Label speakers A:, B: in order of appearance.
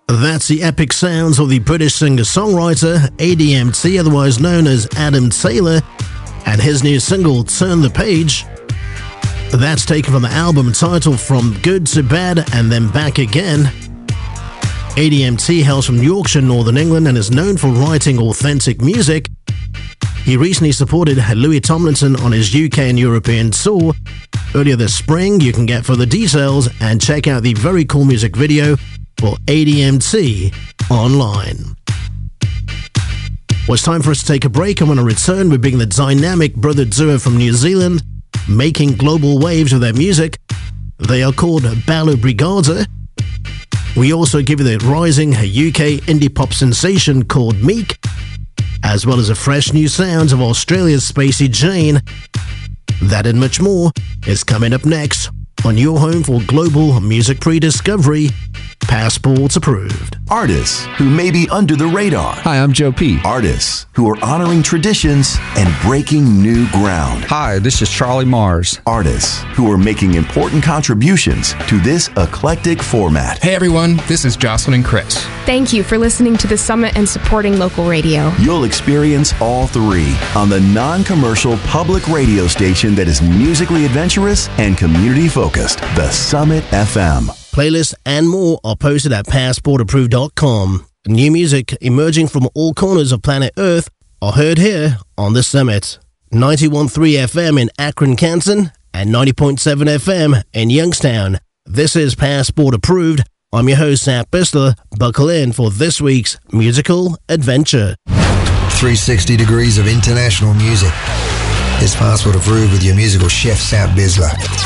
A: That's the epic sounds of the British singer-songwriter ADMT, otherwise known as Adam Taylor, and his new single, Turn the Page. That's taken from the album titled From Good to Bad and Then Back Again. ADMT hails from Yorkshire, Northern England, and is known for writing authentic music. He recently supported Louis Tomlinson on his UK and European tour earlier this spring. You can get further details and check out the very cool music video for ADMT online. Well, it's time for us to take a break, and when I return, we bring the dynamic brother duo from New Zealand, making global waves with their music. They are called Ballo Brigada. We also give you the rising UK indie pop sensation called Meek, as well as the fresh new sounds of Australia's Spacey Jane. That and much more is coming up next on your home for global music pre-discovery, Passport Approved.
B: Artists who may be under the radar.
C: Hi, I'm Joe P.
B: Artists who are honoring traditions and breaking new ground.
C: Hi, this is Charlie Mars.
B: Artists who are making important contributions to this eclectic format.
D: Hey everyone, this is Jocelyn and Chris.
E: Thank you for listening to the Summit and supporting local radio.
B: You'll experience all three on the non-commercial public radio station that is musically adventurous and community-focused, the Summit FM.
A: Playlists and more are posted at passportapproved.com. New music emerging from all corners of planet Earth are heard here on the Summit. 91.3 FM in Akron, Canton, and 90.7 FM in Youngstown. This is Passport Approved. I'm your host, Zach Bistler. Buckle in for this week's musical adventure.
F: 360 degrees of international music. It's Passport Approved with your musical chef, Zach Bistler.